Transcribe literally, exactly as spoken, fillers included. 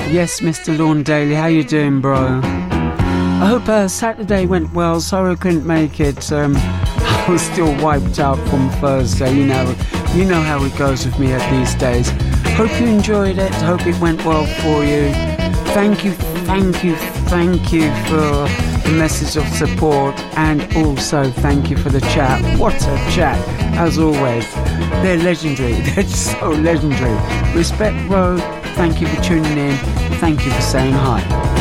Yes, Mister Lorne Daly, how you doing, bro? I hope uh, Saturday went well. Sorry I couldn't make it. Um, I was still wiped out from Thursday. You know, you know how it goes with me at these days. Hope you enjoyed it. Hope it went well for you. Thank you, thank you, thank you for the message of support, and also thank you for the chat. What a chat, as always. They're legendary. They're so legendary. Respect, bro. Thank you for tuning in. Thank you for saying hi.